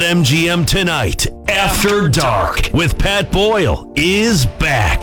BetMGM Tonight, After Dark, with Pat Boyle, is back.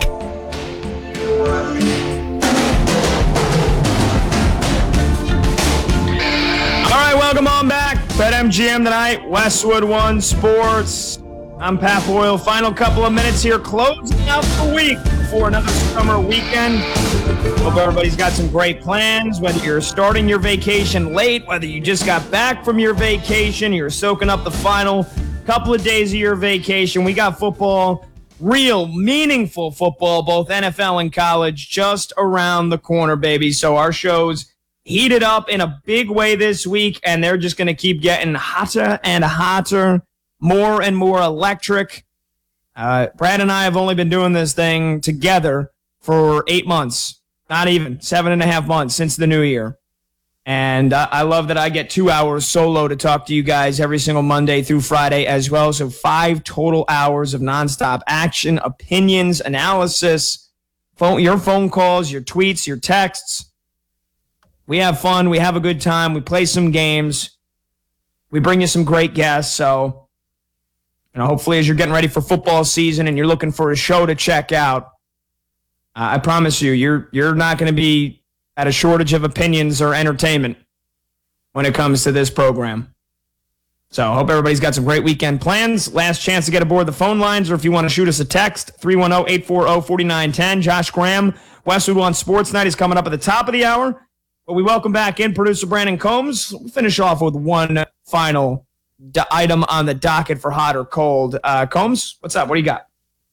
All right, welcome on back. BetMGM Tonight, Westwood One Sports. I'm Pat Boyle. Final couple of minutes here, closing out the week before another summer weekend. Hope everybody's got some great plans, whether you're starting your vacation late, whether you just got back from your vacation, you're soaking up the final couple of days of your vacation. We got football, real, meaningful football, both NFL and college, just around the corner, baby. So our show's heated up in a big way this week, and they're just going to keep getting hotter and hotter, more and more electric. Brad and I have only been doing this thing together for 8 months, not even 7.5 months since the new year. And I love that I get 2 hours solo to talk to you guys every single Monday through Friday as well. So 5 total hours of nonstop action, opinions, analysis, your phone calls, your tweets, your texts. We have fun. We have a good time. We play some games. We bring you some great guests. So, hopefully as you're getting ready for football season and you're looking for a show to check out, I promise you, you're not going to be at a shortage of opinions or entertainment when it comes to this program. So I hope everybody's got some great weekend plans. Last chance to get aboard the phone lines, or if you want to shoot us a text, 310-840-4910. Josh Graham, Westwood One Sports Night is coming up at the top of the hour. But we welcome back in producer Brandon Combs. We'll finish off with one final item on the docket for hot or cold. Combs, what's up? What do you got?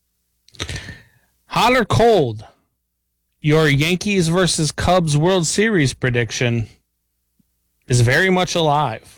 Hot or cold? Your Yankees versus Cubs World Series prediction is very much alive.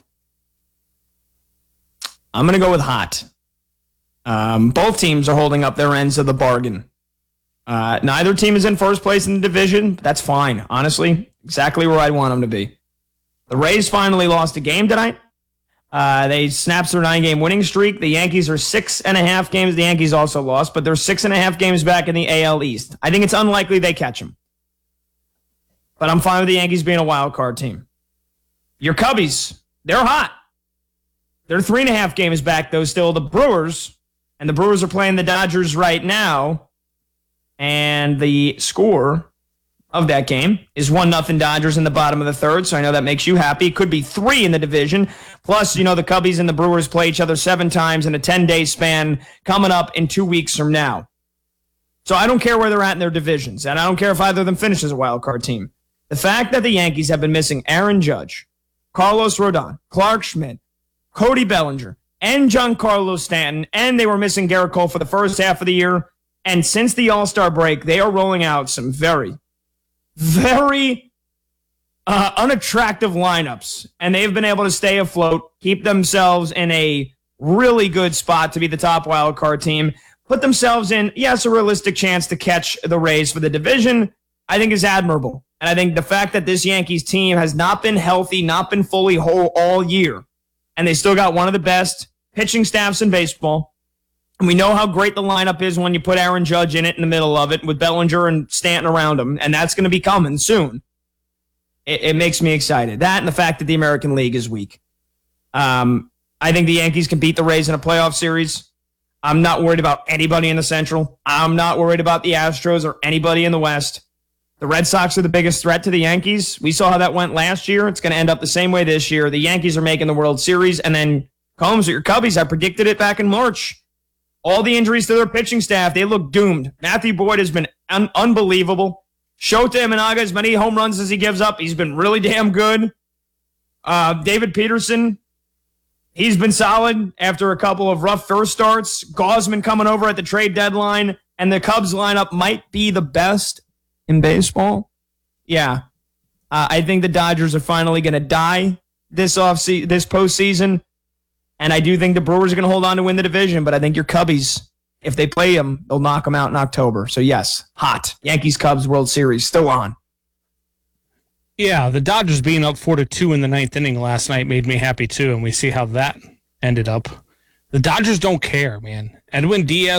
I'm going to go with hot. Both teams are holding up their ends of the bargain. Neither team is in first place in the division. But that's fine, honestly. Exactly where I'd want them to be. The Rays finally lost a game tonight. They snapped their 9-game winning streak. The Yankees are 6.5 games. The Yankees also lost, but they're 6.5 games back in the AL East. I think it's unlikely they catch them. But I'm fine with the Yankees being a wild card team. Your Cubbies, they're hot. They're 3.5 games back, though, still the Brewers. And the Brewers are playing the Dodgers right now. And the score of that game is 1-0 Dodgers in the bottom of the third, so I know that makes you happy. Could be 3 in the division. Plus, the Cubbies and the Brewers play each other 7 times in a 10-day span coming up in 2 weeks from now. So I don't care where they're at in their divisions, and I don't care if either of them finishes a wild card team. The fact that the Yankees have been missing Aaron Judge, Carlos Rodon, Clark Schmidt, Cody Bellinger, and Giancarlo Stanton, and they were missing Garrett Cole for the first half of the year, and since the All-Star break, they are rolling out some very unattractive lineups, and they've been able to stay afloat, keep themselves in a really good spot to be the top wild card team, put themselves in, yes, a realistic chance to catch the Rays for the division, I think is admirable. And I think the fact that this Yankees team has not been healthy, not been fully whole all year, and they still got one of the best pitching staffs in baseball. And we know how great the lineup is when you put Aaron Judge in it in the middle of it with Bellinger and Stanton around him, and that's going to be coming soon. It makes me excited. That and the fact that the American League is weak. I think the Yankees can beat the Rays in a playoff series. I'm not worried about anybody in the Central. I'm not worried about the Astros or anybody in the West. The Red Sox are the biggest threat to the Yankees. We saw how that went last year. It's going to end up the same way this year. The Yankees are making the World Series, and then Combs, your Cubbies, I predicted it back in March. All the injuries to their pitching staff, they look doomed. Matthew Boyd has been unbelievable. Shota Imanaga, as many home runs as he gives up, he's been really damn good. David Peterson, he's been solid after a couple of rough first starts. Gausman coming over at the trade deadline, and the Cubs lineup might be the best in baseball. Yeah. I think the Dodgers are finally going to die this postseason. And I do think the Brewers are going to hold on to win the division, but I think your Cubbies, if they play them, they'll knock them out in October. So, yes, hot. Yankees-Cubs World Series still on. Yeah, the Dodgers being up 4-2 in the 9th inning last night made me happy, too, and we see how that ended up. The Dodgers don't care, man. Edwin Diaz